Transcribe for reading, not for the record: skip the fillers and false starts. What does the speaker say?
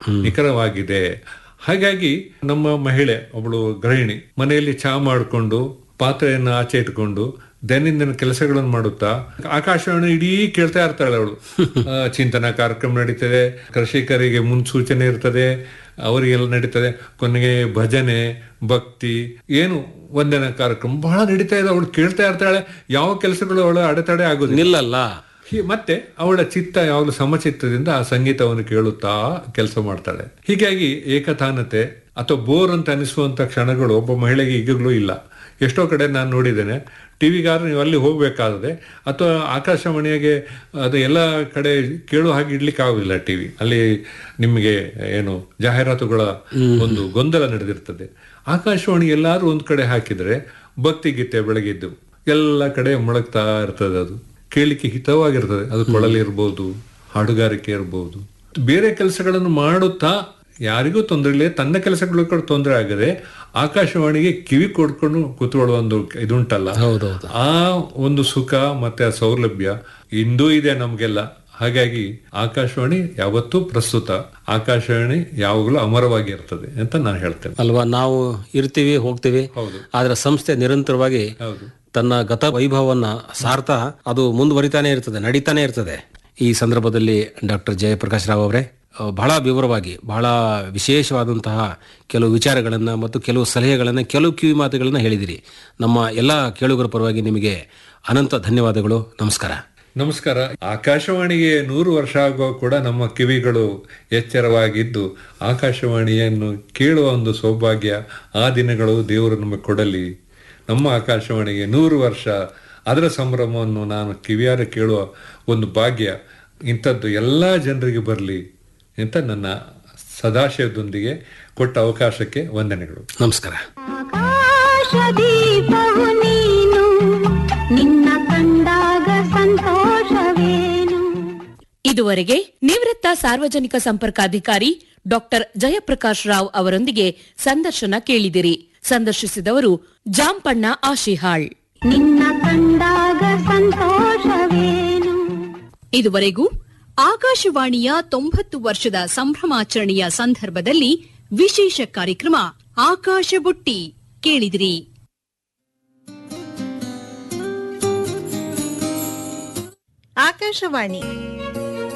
ನಿಖರವಾಗಿದೆ. ಹಾಗಾಗಿ ನಮ್ಮ ಮಹಿಳೆ ಒಬ್ಬಳು ಗೃಹಿಣಿ ಮನೆಯಲ್ಲಿ ಚಹಾ ಮಾಡಿಕೊಂಡು ಪಾತ್ರೆಯನ್ನು ಆಚೆ ಇಟ್ಕೊಂಡು ದೈನಂದಿನ ಕೆಲಸಗಳನ್ನು ಮಾಡುತ್ತಾ ಆಕಾಶವಾಣಿ ಇಡೀ ಕೇಳ್ತಾ ಇರ್ತಾಳೆ ಅವಳು. ಚಿಂತನಾ ಕಾರ್ಯಕ್ರಮ ನಡೀತದೆ, ಕೃಷಿಕರಿಗೆ ಮುನ್ಸೂಚನೆ ಇರ್ತದೆ, ಅವರಿಗೆಲ್ಲ ನಡೀತದೆ. ಕೊನೆಗೆ ಭಜನೆ, ಭಕ್ತಿ, ಏನು ವಂದನಾ ಕಾರ್ಯಕ್ರಮ ಬಹಳ ನಡೀತಾ ಇದೆ. ಅವಳು ಕೇಳ್ತಾ ಇರ್ತಾಳೆ. ಯಾವ ಕೆಲಸಗಳು ಅವಳ ಅಡೆತಡೆ ಆಗೋದಿಲ್ಲ. ಮತ್ತೆ ಅವಳ ಚಿತ್ತ ಯಾವಾಗಲೂ ಸಮಚಿತ್ತದಿಂದ ಆ ಸಂಗೀತವನ್ನು ಕೇಳುತ್ತಾ ಕೆಲಸ ಮಾಡ್ತಾಳೆ. ಹೀಗಾಗಿ ಏಕತಾನತೆ ಅಥವಾ ಬೋರ್ ಅಂತ ಅನಿಸುವಂತ ಕ್ಷಣಗಳು ಒಬ್ಬ ಮಹಿಳೆಗೆ ಈಗಲೂ ಇಲ್ಲ. ಎಷ್ಟೋ ಕಡೆ ನಾನು ನೋಡಿದ್ದೇನೆ, ಟಿವಿಗಾರ ನೀವು ಅಲ್ಲಿ ಹೋಗ್ಬೇಕಾದ್ರೆ ಅಥವಾ ಆಕಾಶವಾಣಿಗೆ ಅದು ಎಲ್ಲ ಕಡೆ ಕೇಳೋ ಹಾಗೆ ಇಡ್ಲಿಕ್ಕೆ ಆಗೋದಿಲ್ಲ. ಟಿವಿ ಅಲ್ಲಿ ನಿಮಗೆ ಏನು ಜಾಹೀರಾತುಗಳ ಒಂದು ಗೊಂದಲ ನಡೆದಿರ್ತದೆ. ಆಕಾಶವಾಣಿ ಎಲ್ಲಾದ್ರೂ ಒಂದ್ ಕಡೆ ಹಾಕಿದ್ರೆ ಭಕ್ತಿ ಗೀತೆ ಬೆಳಗಿದ್ದು ಎಲ್ಲ ಕಡೆ ಮೊಳಗ್ತಾ ಇರ್ತದೆ. ಅದು ಕೇಳಿಕ್ಕೆ ಹಿತವಾಗಿರ್ತದೆ. ಅದು ಕೊಳಲಿ ಇರ್ಬೋದು, ಹಾಡುಗಾರಿಕೆ ಇರ್ಬೋದು, ಬೇರೆ ಕೆಲಸಗಳನ್ನು ಮಾಡುತ್ತಾ ಯಾರಿಗೂ ತೊಂದರೆ ಇಲ್ಲ, ತನ್ನ ಕೆಲಸಗಳು ಕೂಡ ತೊಂದರೆ ಆಗದೆ ಆಕಾಶವಾಣಿಗೆ ಕಿವಿ ಕೊಡ್ಕೊಂಡು ಕೂತ್ಕೊಳ್ಳುವ ಒಂದು ಇದುಂಟಲ್ಲ, ಆ ಒಂದು ಸುಖ ಮತ್ತೆ ಆ ಸೌಲಭ್ಯ ಇಂದೂ ಇದೆ ನಮ್ಗೆಲ್ಲ. ಹಾಗಾಗಿ ಆಕಾಶವಾಣಿ ಯಾವತ್ತೂ ಪ್ರಸ್ತುತ, ಆಕಾಶವಾಣಿ ಯಾವಾಗಲೂ ಅಮರವಾಗಿ ಇರ್ತದೆ ಅಂತ ನಾನು ಹೇಳ್ತೇನೆ ಅಲ್ವಾ. ನಾವು ಇರ್ತೀವಿ, ಹೋಗ್ತೀವಿ, ಆದ್ರೆ ಸಂಸ್ಥೆ ನಿರಂತರವಾಗಿ ತನ್ನ ಗತ ವೈಭವವನ್ನ ಸಾರ್ತಾ ಅದು ಮುಂದುವರಿತಾನೆ ಇರ್ತದೆ, ನಡೀತಾನೆ ಇರ್ತದೆ. ಈ ಸಂದರ್ಭದಲ್ಲಿ ಡಾಕ್ಟರ್ ಜಯಪ್ರಕಾಶ್ ರಾವ್ ಅವರೇ ಬಹಳ ವಿವರವಾಗಿ, ಬಹಳ ವಿಶೇಷವಾದಂತಹ ಕೆಲವು ವಿಚಾರಗಳನ್ನು ಮತ್ತು ಕೆಲವು ಸಲಹೆಗಳನ್ನು, ಕೆಲವು ಕಿವಿ ಮಾತುಗಳನ್ನು ಹೇಳಿದಿರಿ. ನಮ್ಮ ಎಲ್ಲ ಕೇಳುಗರ ಪರವಾಗಿ ನಿಮಗೆ ಅನಂತ ಧನ್ಯವಾದಗಳು. ನಮಸ್ಕಾರ. ನಮಸ್ಕಾರ. ಆಕಾಶವಾಣಿಗೆ 100 ವರ್ಷ ಆಗುವ ಕೂಡ ನಮ್ಮ ಕಿವಿಗಳು ಎಚ್ಚರವಾಗಿದ್ದು ಆಕಾಶವಾಣಿಯನ್ನು ಕೇಳುವ ಒಂದು ಸೌಭಾಗ್ಯ ಆ ದಿನಗಳು ದೇವರು ನಮಗೆ ಕೊಡಲಿ. ನಮ್ಮ ಆಕಾಶವಾಣಿಗೆ 100 ವರ್ಷ, ಅದರ ಸಂಭ್ರಮವನ್ನು ನಾನು ಕಿವಿಯಾರ ಕೇಳುವ ಒಂದು ಭಾಗ್ಯ ಇಂಥದ್ದು ಎಲ್ಲ ಜನರಿಗೆ ಬರಲಿ ಅಂತ ನನ್ನ ಸದಾಶಯದೊಂದಿಗೆ ಕೊಟ್ಟ ಅವಕಾಶಕ್ಕೆ ವಂದನೆಗಳು. ನಮಸ್ಕಾರ. ಇದುವರೆಗೆ ನಿವೃತ್ತ ಸಾರ್ವಜನಿಕ ಸಂಪರ್ಕಾಧಿಕಾರಿ ಡಾಕ್ಟರ್ ಜಯಪ್ರಕಾಶ್ ರಾವ್ ಅವರೊಂದಿಗೆ ಸಂದರ್ಶನ ಕೇಳಿದಿರಿ. ಸಂದರ್ಶಿಸಿದವರು ಜಾಂಪಣ್ಣ ಆಶಿಹಾಳ್. ನಿನ್ನ ಕಂಡಾಗ ಸಂತೋಷವೇನು. ಇದುವರೆಗೂ ಆಕಾಶವಾಣಿಯ 90 ವರ್ಷದ ಸಂಭ್ರಮಾಚರಣೆಯ ಸಂದರ್ಭದಲ್ಲಿ ವಿಶೇಷ ಕಾರ್ಯಕ್ರಮ ಆಕಾಶ ಬುಟ್ಟಿ ಕೇಳಿದಿರಿ. ಆಕಾಶವಾಣಿ